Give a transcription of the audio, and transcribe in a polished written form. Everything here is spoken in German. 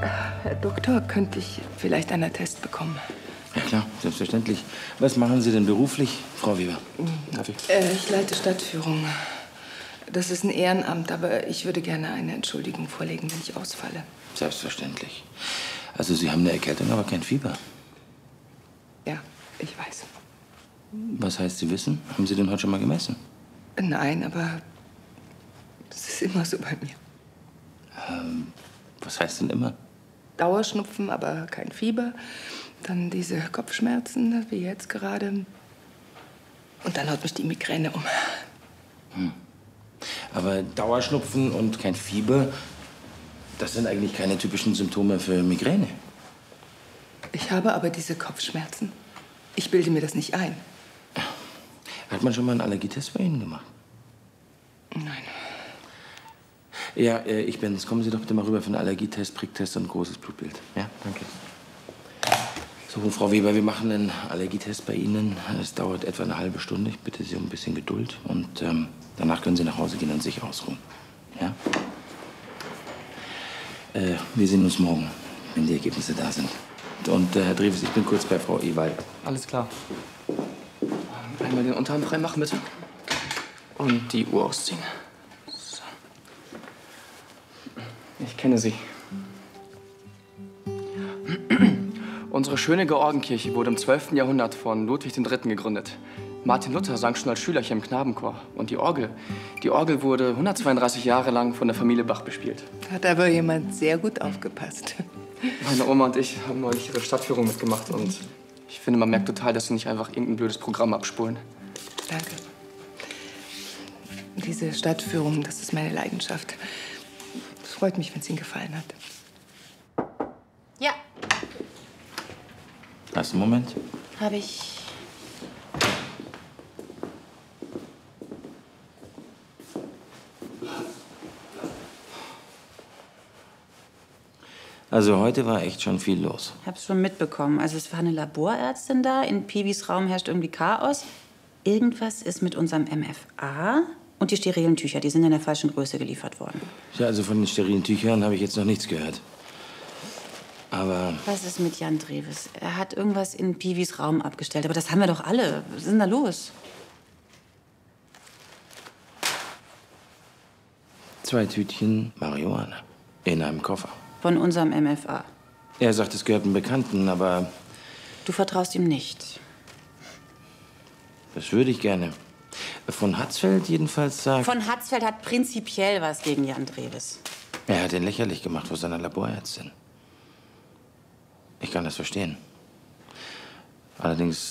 Herr Doktor, könnte ich vielleicht einen Attest bekommen? Ja klar, selbstverständlich. Was machen Sie denn beruflich, Frau Weber? Darf ich? Ich leite Stadtführung. Das ist ein Ehrenamt, aber ich würde gerne eine Entschuldigung vorlegen, wenn ich ausfalle. Selbstverständlich. Also Sie haben eine Erkältung, aber kein Fieber. Ja, ich weiß. Was heißt Sie wissen? Haben Sie den heute schon mal gemessen? Nein, aber das ist immer so bei mir. Was heißt denn immer? Dauerschnupfen, aber kein Fieber. Dann diese Kopfschmerzen, wie jetzt gerade. Und dann haut mich die Migräne um. Aber Dauerschnupfen und kein Fieber, das sind eigentlich keine typischen Symptome für Migräne. Ich habe aber diese Kopfschmerzen. Ich bilde mir das nicht ein. Hat man schon mal einen Allergietest bei Ihnen gemacht? Nein. Ja, ich bin's. Kommen Sie doch bitte mal rüber für einen Allergietest, Pricktest und ein großes Blutbild. Ja, danke. So, Frau Weber, wir machen einen Allergietest bei Ihnen. Es dauert etwa eine halbe Stunde. Ich bitte Sie um ein bisschen Geduld. Und danach können Sie nach Hause gehen und sich ausruhen. Ja? Wir sehen uns morgen, wenn die Ergebnisse da sind. Und Herr Dreves, ich bin kurz bei Frau Ewald. Alles klar. Einmal den Unterarm freimachen, bitte. Und die Uhr ausziehen. So. Ich kenne Sie. Unsere schöne Georgenkirche wurde im 12. Jahrhundert von Ludwig III. Gegründet. Martin Luther sang schon als Schüler hier im Knabenchor. Und die Orgel wurde 132 Jahre lang von der Familie Bach bespielt. Hat aber jemand sehr gut aufgepasst. Meine Oma und ich haben neulich ihre Stadtführung mitgemacht. Und ich finde, man merkt total, dass sie nicht einfach irgendein blödes Programm abspulen. Danke. Diese Stadtführung, das ist meine Leidenschaft. Es freut mich, wenn es Ihnen gefallen hat. Ja, Hast du einen Moment? habe ich. Also heute war echt schon viel los. Hab's schon mitbekommen. Also es war eine Laborärztin da. In Piwis Raum herrscht irgendwie Chaos. Irgendwas ist mit unserem MFA. Und die sterilen Tücher, die sind in der falschen Größe geliefert worden. Ja, also von den sterilen Tüchern habe ich jetzt noch nichts gehört. Aber Was ist mit Jan Dreves? Er hat irgendwas in Piwis Raum abgestellt. Aber das haben wir doch alle. Was ist denn da los? 2 Tütchen Marihuana in einem Koffer. Von unserem MFA. Er sagt, es gehört einem Bekannten, aber Du vertraust ihm nicht. das würde ich gerne. Von Hatzfeld jedenfalls sagt... Von Hatzfeld hat prinzipiell was gegen Jan Dreves. Er hat ihn lächerlich gemacht vor seiner Laborärztin. Ich kann das verstehen. Allerdings